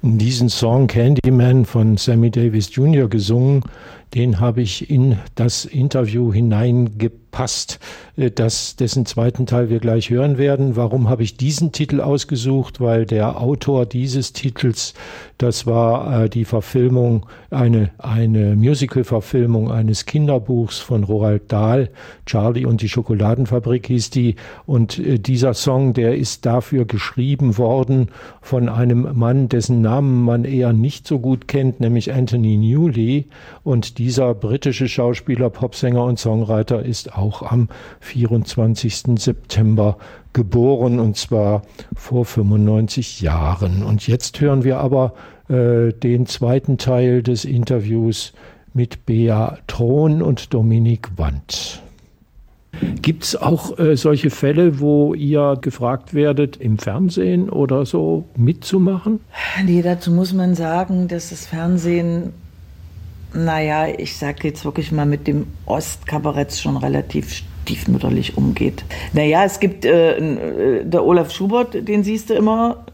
Diesen Song Candyman von Sammy Davis Jr. gesungen, den habe ich in das Interview hineingepasst, dessen zweiten Teil wir gleich hören werden. Warum habe ich diesen Titel ausgesucht? Weil der Autor dieses Titels, das war die Verfilmung, eine Musical-Verfilmung eines Kinderbuchs von Roald Dahl, Charlie und die Schokoladenfabrik hieß die. Und dieser Song, der ist dafür geschrieben worden von einem Mann, dessen Namen man eher nicht so gut kennt, nämlich Anthony Newley. Und dieser britische Schauspieler, Popsänger und Songwriter ist auch am 24. September geboren, und zwar vor 95 Jahren. Und jetzt hören wir aber den zweiten Teil des Interviews mit Bea Thron und Dominik Wandt. Gibt es auch solche Fälle, wo ihr gefragt werdet, im Fernsehen oder so mitzumachen? Nee, dazu muss man sagen, dass das Fernsehen, naja, ich sage jetzt wirklich mal, mit dem Ostkabarett schon relativ stiefmütterlich umgeht. Naja, es gibt der Olaf Schubert, den siehst du immer.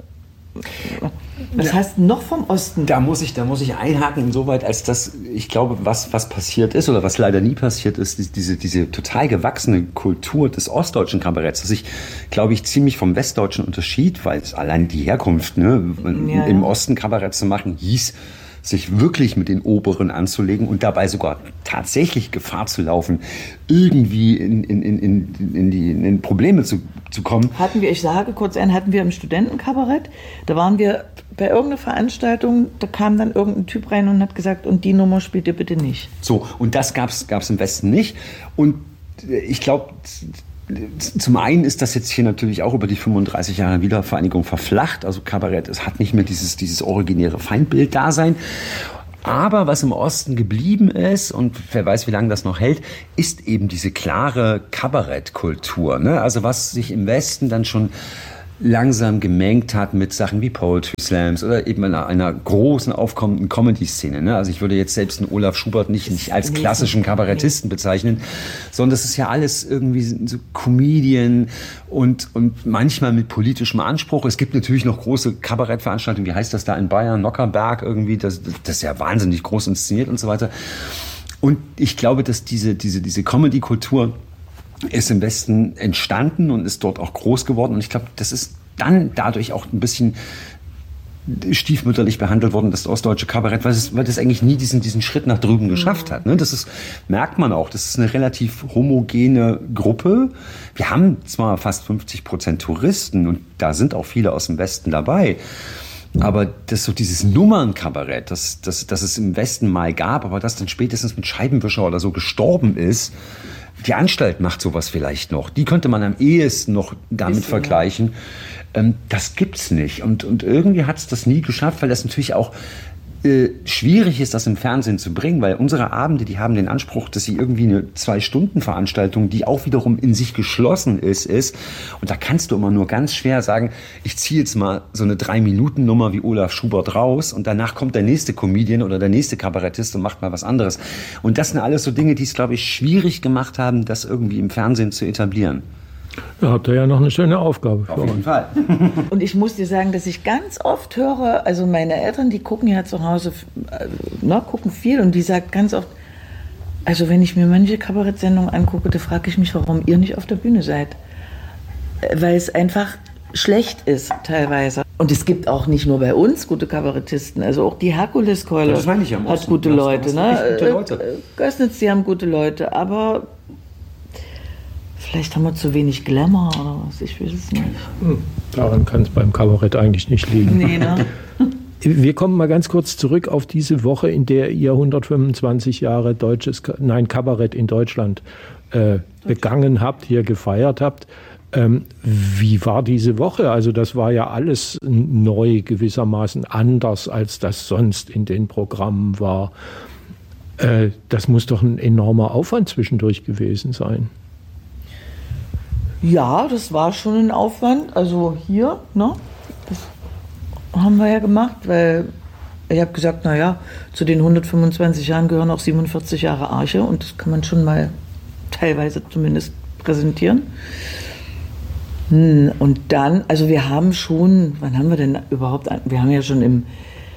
Was heißt noch vom Osten? Da muss ich einhaken insoweit, als dass ich glaube, was passiert ist oder was leider nie passiert ist, diese total gewachsene Kultur des ostdeutschen Kabaretts, das sich, glaube ich, ziemlich vom westdeutschen unterschied, weil es allein die Herkunft, im Osten Kabarett zu machen, hieß, sich wirklich mit den Oberen anzulegen und dabei sogar tatsächlich Gefahr zu laufen, irgendwie in Probleme zu kommen. Hatten wir im Studentenkabarett, da waren wir bei irgendeiner Veranstaltung, da kam dann irgendein Typ rein und hat gesagt, und die Nummer spielt ihr bitte nicht. So, und das gab's im Westen nicht. Und ich glaube, zum einen ist das jetzt hier natürlich auch über die 35 Jahre Wiedervereinigung verflacht. Also Kabarett, es hat nicht mehr dieses originäre Feindbild-Dasein. Aber was im Osten geblieben ist, und wer weiß, wie lange das noch hält, ist eben diese klare Kabarettkultur. Ne? Also was sich im Westen dann schon langsam gemengt hat mit Sachen wie Poetry Slams oder eben einer großen aufkommenden Comedy-Szene. Ne? Also ich würde jetzt selbst einen Olaf Schubert nicht als klassischen Kabarettisten bezeichnen, sondern das ist ja alles irgendwie so Comedian und manchmal mit politischem Anspruch. Es gibt natürlich noch große Kabarettveranstaltungen, wie heißt das da in Bayern, Nockerberg irgendwie, das ist ja wahnsinnig groß inszeniert und so weiter. Und ich glaube, dass diese Comedy-Kultur ist im Westen entstanden und ist dort auch groß geworden. Und ich glaube, das ist dann dadurch auch ein bisschen stiefmütterlich behandelt worden, das ostdeutsche Kabarett, weil das eigentlich nie diesen Schritt nach drüben geschafft hat. Das merkt man auch. Das ist eine relativ homogene Gruppe. Wir haben zwar fast 50% Touristen und da sind auch viele aus dem Westen dabei. Aber dieses Nummernkabarett, das es im Westen mal gab, aber das dann spätestens mit Scheibenwischer oder so gestorben ist, die Anstalt macht sowas vielleicht noch. Die könnte man am ehesten noch damit vergleichen. Das gibt's nicht. Und irgendwie hat's das nie geschafft, weil das natürlich auch schwierig ist, das im Fernsehen zu bringen, weil unsere Abende, die haben den Anspruch, dass sie irgendwie eine 2-Stunden-Veranstaltung, die auch wiederum in sich geschlossen ist. Und da kannst du immer nur ganz schwer sagen, ich ziehe jetzt mal so eine 3-Minuten-Nummer wie Olaf Schubert raus und danach kommt der nächste Comedian oder der nächste Kabarettist und macht mal was anderes. Und das sind alles so Dinge, die es, glaube ich, schwierig gemacht haben, das irgendwie im Fernsehen zu etablieren. Da habt ihr ja noch eine schöne Aufgabe für euch. Auf jeden Fall. Und ich muss dir sagen, dass ich ganz oft höre, also meine Eltern, die gucken ja zu Hause, gucken viel, und die sagt ganz oft, also wenn ich mir manche Kabarettsendungen angucke, da frage ich mich, warum ihr nicht auf der Bühne seid. Weil es einfach schlecht ist teilweise. Und es gibt auch nicht nur bei uns gute Kabarettisten, also auch die Herkuleskeule hat gute Leute. Gößnitz, die haben gute Leute, aber vielleicht haben wir zu wenig Glamour oder was, ich weiß es nicht. Daran kann es beim Kabarett eigentlich nicht liegen. Nee, ne? Wir kommen mal ganz kurz zurück auf diese Woche, in der ihr 125 Jahre Kabarett in Deutschland begangen habt, hier gefeiert habt. Wie war diese Woche? Also das war ja alles neu, gewissermaßen anders, als das sonst in den Programmen war. Das muss doch ein enormer Aufwand zwischendurch gewesen sein. Ja, das war schon ein Aufwand. Also hier, das haben wir ja gemacht, weil ich habe gesagt, zu den 125 Jahren gehören auch 47 Jahre Arche und das kann man schon mal teilweise zumindest präsentieren. Und dann, also wir haben schon, wann haben wir denn überhaupt, wir haben ja schon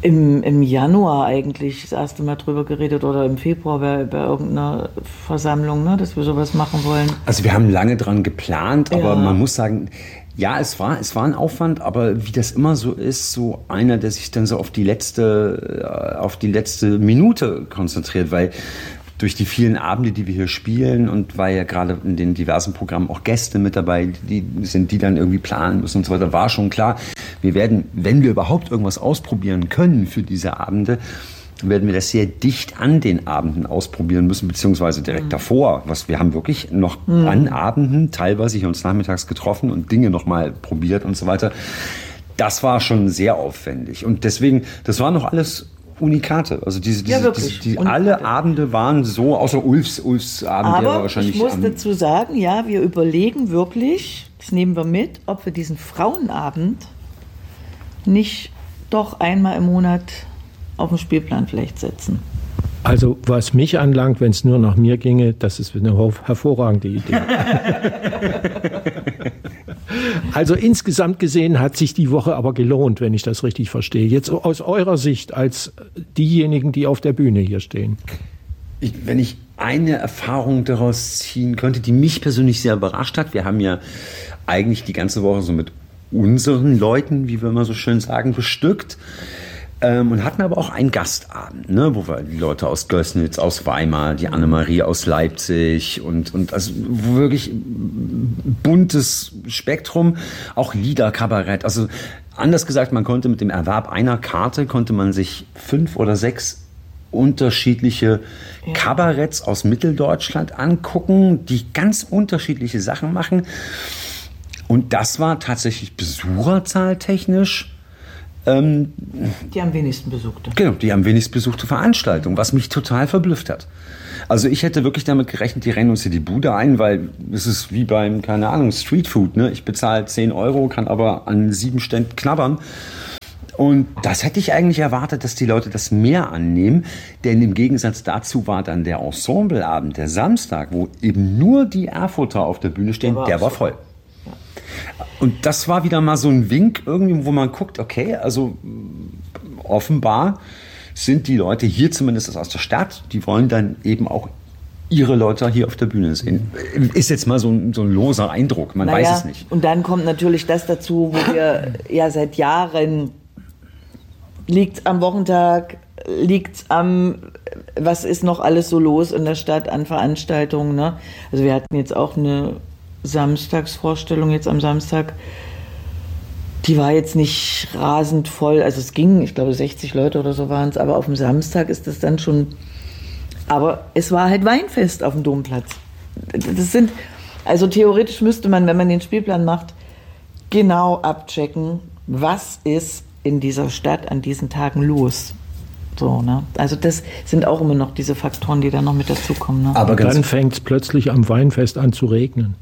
Im Januar eigentlich das erste Mal drüber geredet oder im Februar bei irgendeiner Versammlung, ne, dass wir sowas machen wollen. Also wir haben lange dran geplant, aber man muss sagen, ja, es war ein Aufwand, aber wie das immer so ist, so einer, der sich dann so auf die letzte Minute konzentriert, weil durch die vielen Abende, die wir hier spielen und weil ja gerade in den diversen Programmen auch Gäste mit dabei die dann irgendwie planen müssen und so weiter, war schon klar, wir werden, wenn wir überhaupt irgendwas ausprobieren können für diese Abende, werden wir das sehr dicht an den Abenden ausprobieren müssen, beziehungsweise direkt davor. Wir haben wirklich noch an Abenden teilweise hier uns nachmittags getroffen und Dinge nochmal probiert und so weiter. Das war schon sehr aufwendig. Und deswegen, das war noch alles Unikate. Also alle Abende waren so, außer Ulfs Abend, der war wahrscheinlich. Ich muss dazu sagen, ja, wir überlegen wirklich, das nehmen wir mit, ob wir diesen Frauenabend nicht doch einmal im Monat auf den Spielplan vielleicht setzen. Also was mich anlangt, wenn es nur nach mir ginge, das ist eine hervorragende Idee. Also insgesamt gesehen hat sich die Woche aber gelohnt, wenn ich das richtig verstehe. Jetzt aus eurer Sicht als diejenigen, die auf der Bühne hier stehen. Wenn ich eine Erfahrung daraus ziehen könnte, die mich persönlich sehr überrascht hat, wir haben ja eigentlich die ganze Woche so mit unseren Leuten, wie wir immer so schön sagen, bestückt. Und hatten aber auch einen Gastabend, ne, wo wir die Leute aus Gößnitz, aus Weimar, die Annemarie aus Leipzig und also wirklich buntes Spektrum, auch Liederkabarett. Also anders gesagt, man konnte mit dem Erwerb einer Karte, konnte man sich 5 oder 6 unterschiedliche Kabaretts aus Mitteldeutschland angucken, die ganz unterschiedliche Sachen machen. Und das war tatsächlich besucherzahltechnisch die am wenigsten besuchte. Genau, die am wenigsten besuchte Veranstaltung, was mich total verblüfft hat. Also ich hätte wirklich damit gerechnet, die rennen uns hier die Bude ein, weil es ist wie beim, keine Ahnung, Streetfood, ne? Ich bezahle 10 €, kann aber an 7 Ständen knabbern. Und das hätte ich eigentlich erwartet, dass die Leute das mehr annehmen, denn im Gegensatz dazu war dann der Ensembleabend, der Samstag, wo eben nur die Erfurter auf der Bühne stehen, der war voll. Und das war wieder mal so ein Wink irgendwie, wo man guckt, okay, also offenbar sind die Leute hier zumindest aus der Stadt, die wollen dann eben auch ihre Leute hier auf der Bühne sehen. Ist jetzt mal so ein loser Eindruck, man weiß es nicht. Und dann kommt natürlich das dazu, wo wir ja seit Jahren, liegt's am Wochentag, liegt's am, was ist noch alles so los in der Stadt an Veranstaltungen, ne? Also wir hatten jetzt auch eine Samstagsvorstellung jetzt am Samstag, die war jetzt nicht rasend voll, also es ging, ich glaube 60 Leute oder so waren es, aber auf dem Samstag ist das dann schon, aber es war halt Weinfest auf dem Domplatz. Also theoretisch müsste man, wenn man den Spielplan macht, genau abchecken, was ist in dieser Stadt an diesen Tagen los. So, ne? Also das sind auch immer noch diese Faktoren, die da noch mit dazukommen. Ne? Aber dann fängt es plötzlich am Weinfest an zu regnen.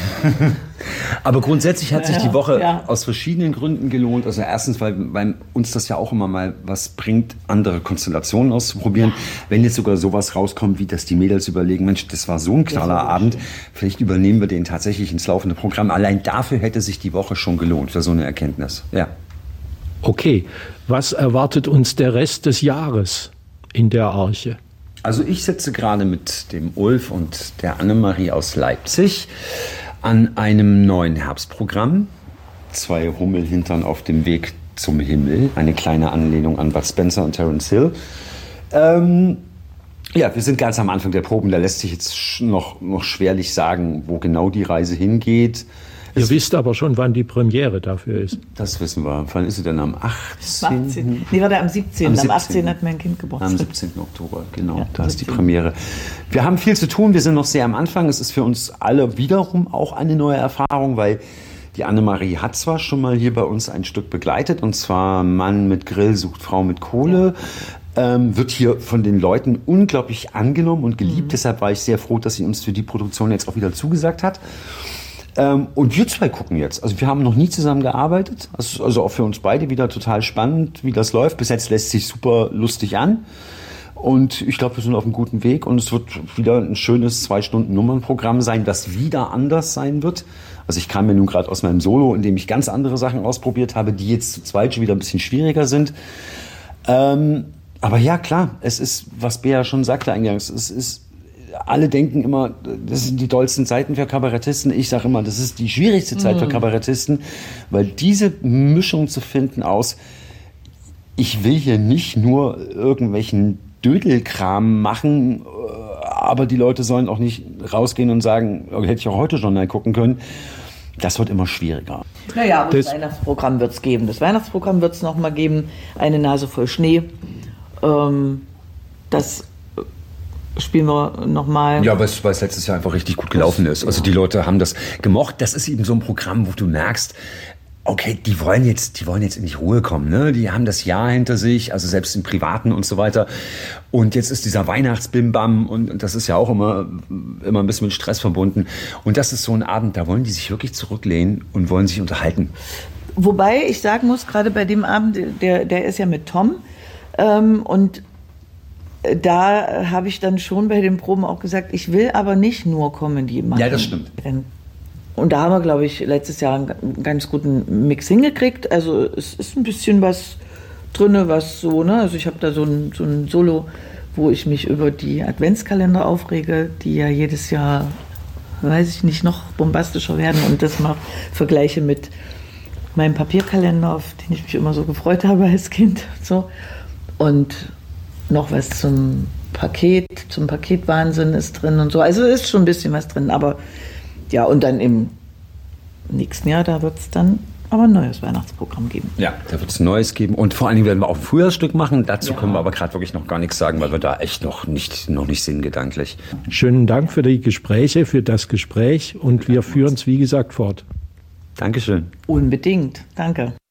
Aber grundsätzlich hat sich die Woche aus verschiedenen Gründen gelohnt. Also erstens, weil uns das ja auch immer mal was bringt, andere Konstellationen auszuprobieren. Wenn jetzt sogar sowas rauskommt, wie dass die Mädels überlegen, Mensch, das war so ein knaller Abend, vielleicht übernehmen wir den tatsächlich ins laufende Programm. Allein dafür hätte sich die Woche schon gelohnt, für so eine Erkenntnis. Ja. Okay, was erwartet uns der Rest des Jahres in der Arche? Also ich sitze gerade mit dem Ulf und der Annemarie aus Leipzig an einem neuen Herbstprogramm. 2 Hummelhintern auf dem Weg zum Himmel. Eine kleine Anlehnung an Bud Spencer und Terence Hill. Ja, wir sind ganz am Anfang der Proben. Da lässt sich jetzt noch schwerlich sagen, wo genau die Reise hingeht. Ihr wisst aber schon, wann die Premiere dafür ist. Das wissen wir. Wann ist sie denn? Am 18.? Nee, war der am 17. Am 18. hat mein Kind Geburtstag. Am 17. Oktober, genau. Ja, da ist die Premiere. Wir haben viel zu tun. Wir sind noch sehr am Anfang. Es ist für uns alle wiederum auch eine neue Erfahrung, weil die Annemarie hat zwar schon mal hier bei uns ein Stück begleitet, und zwar Mann mit Grill sucht Frau mit Kohle. Wird hier von den Leuten unglaublich angenommen und geliebt. Deshalb war ich sehr froh, dass sie uns für die Produktion jetzt auch wieder zugesagt hat. Und wir 2 gucken jetzt. Also wir haben noch nie zusammen gearbeitet. Also auch für uns beide wieder total spannend, wie das läuft. Bis jetzt lässt sich super lustig an. Und ich glaube, wir sind auf einem guten Weg. Und es wird wieder ein schönes 2-Stunden-Nummernprogramm sein, das wieder anders sein wird. Also ich kam mir nun gerade aus meinem Solo, in dem ich ganz andere Sachen ausprobiert habe, die jetzt zu zweit schon wieder ein bisschen schwieriger sind. Aber ja, klar, es ist, was Bea schon sagte eingangs, alle denken immer, das sind die dollsten Zeiten für Kabarettisten. Ich sage immer, das ist die schwierigste Zeit für Kabarettisten, weil diese Mischung zu finden aus, ich will hier nicht nur irgendwelchen Dödelkram machen, aber die Leute sollen auch nicht rausgehen und sagen, okay, hätte ich auch heute schon mal gucken können. Das wird immer schwieriger. Naja, aber das Weihnachtsprogramm wird es geben. Das Weihnachtsprogramm wird es nochmal geben. Eine Nase voll Schnee. Das spielen wir nochmal. Ja, weil es letztes Jahr einfach richtig gut gelaufen ist. Also die Leute haben das gemocht. Das ist eben so ein Programm, wo du merkst, okay, die wollen jetzt in die Ruhe kommen, ne? Die haben das Jahr hinter sich, also selbst im Privaten und so weiter. Und jetzt ist dieser Weihnachtsbimbam und das ist ja auch immer ein bisschen mit Stress verbunden. Und das ist so ein Abend, da wollen die sich wirklich zurücklehnen und wollen sich unterhalten. Wobei ich sagen muss, gerade bei dem Abend, der ist ja mit Tom, und da habe ich dann schon bei den Proben auch gesagt, ich will aber nicht nur Comedy machen. Ja, das stimmt. Und da haben wir, glaube ich, letztes Jahr einen ganz guten Mix hingekriegt. Also es ist ein bisschen was drin, was so, ne? Also ich habe da so ein Solo, wo ich mich über die Adventskalender aufrege, die ja jedes Jahr, weiß ich nicht, noch bombastischer werden. Und das mal vergleiche mit meinem Papierkalender, auf den ich mich immer so gefreut habe als Kind. So. Und noch was zum Paketwahnsinn ist drin und so. Also ist schon ein bisschen was drin, aber ja, und dann im nächsten Jahr, da wird es dann aber ein neues Weihnachtsprogramm geben. Ja, da wird es ein neues geben. Und vor allen Dingen werden wir auch ein Frühjahrsstück machen. Dazu können wir aber gerade wirklich noch gar nichts sagen, weil wir da echt noch nicht sind gedanklich. Schönen Dank für die Gespräche, für das Gespräch. Und wir führen es, wie gesagt, fort. Dankeschön. Unbedingt. Danke.